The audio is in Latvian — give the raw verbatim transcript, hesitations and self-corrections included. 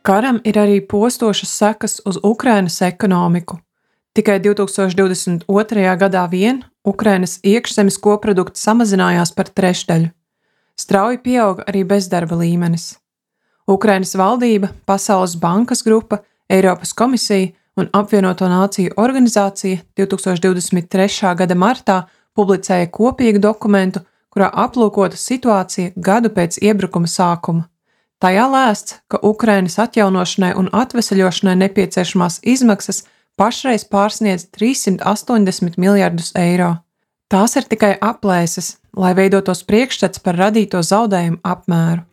Karam ir arī postošas sekas uz Ukrainas ekonomiku. Tikai divtūkstoš divdesmit otrajā gadā vien Ukrainas iekšzemes koprodukts samazinājās par trešdaļu. Strauji pieauga arī bezdarba līmenis. Ukrainas valdība, Pasaules bankas grupa, Eiropas komisija un Apvienoto Nāciju organizācija divtūkstoš divdesmit trešā gada martā publicēja kopīgu dokumentu, kurā aplūkota situācija gadu pēc iebrukuma sākuma. Tajā lēsts, ka Ukrainas atjaunošanai un atveseļošanai nepieciešamās izmaksas pašreiz pārsniedz trīssimt astoņdesmit miljardus eiro. Tās ir tikai aplēses, lai veidotos priekšstats par radīto zaudējumu apmēru.